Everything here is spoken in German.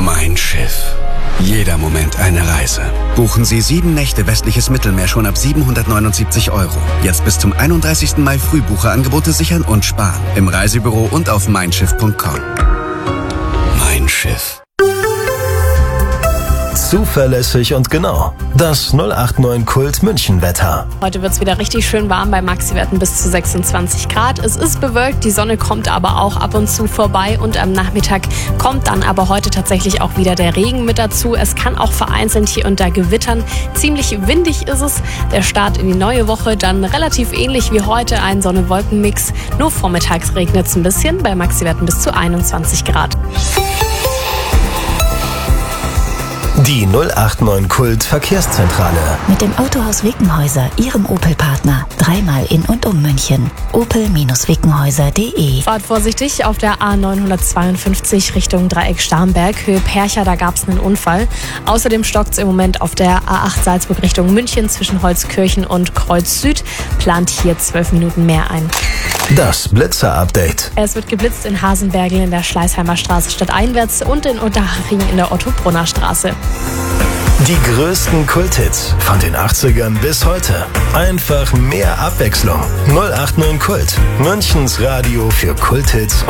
Mein Schiff. Jeder Moment eine Reise. Buchen Sie 7 Nächte westliches Mittelmeer schon ab 779 €. Jetzt bis zum 31. Mai Frühbucherangebote sichern und sparen. Im Reisebüro und auf meinschiff.com. Mein Schiff. Zuverlässig und genau. Das 089 Kult München Wetter. Heute wird es wieder richtig schön warm bei Maxi-Werten bis zu 26 Grad. Es ist bewölkt, die Sonne kommt aber auch ab und zu vorbei und am Nachmittag kommt dann aber heute tatsächlich auch wieder der Regen mit dazu. Es kann auch vereinzelt hier und da gewittern. Ziemlich windig ist es. Der Start in die neue Woche dann relativ ähnlich wie heute, ein Sonne-Wolken-Mix. Nur vormittags regnet es ein bisschen, bei Maxi-Werten bis zu 21 Grad. Die 089 Kult Verkehrszentrale. Mit dem Autohaus Wickenhäuser, Ihrem Opel-Partner. Dreimal in und um München. opel-wickenhäuser.de. Fahrt vorsichtig auf der A952 Richtung Dreieck Starnberg, Höhe Percha, da gab es einen Unfall. Außerdem stockt es im Moment auf der A8 Salzburg Richtung München zwischen Holzkirchen und Kreuz Süd. Plant hier 12 Minuten mehr ein. Das Blitzer-Update. Es wird geblitzt in Hasenbergl in der Schleißheimer Straße stadteinwärts und in Unterhaching in der Otto-Brunner Straße. Die größten Kulthits von den 80ern bis heute. Einfach mehr Abwechslung. 089 Kult. Münchens Radio für Kulthits